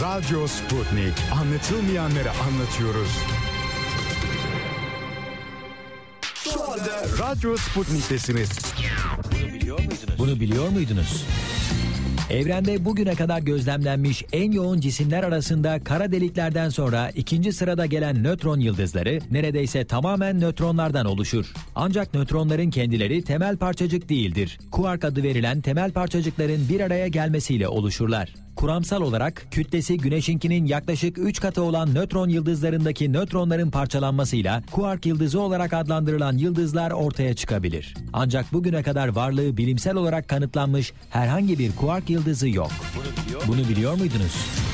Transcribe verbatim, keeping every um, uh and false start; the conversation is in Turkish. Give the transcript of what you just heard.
Radyo Sputnik. Anlatılmayanları anlatıyoruz. Şu anda Radyo Sputnik'tesiniz. Bunu biliyor muydunuz? Bunu biliyor muydunuz? Evrende bugüne kadar gözlemlenmiş en yoğun cisimler arasında kara deliklerden sonra ikinci sırada gelen nötron yıldızları neredeyse tamamen nötronlardan oluşur. Ancak nötronların kendileri temel parçacık değildir. Kuark adı verilen temel parçacıkların bir araya gelmesiyle oluşurlar. Kuramsal olarak kütlesi Güneş'inkinin yaklaşık üç katı olan nötron yıldızlarındaki nötronların parçalanmasıyla kuark yıldızı olarak adlandırılan yıldızlar ortaya çıkabilir. Ancak bugüne kadar varlığı bilimsel olarak kanıtlanmış herhangi bir kuark yıldızı yok. Bunu biliyor Bunu biliyor muydunuz?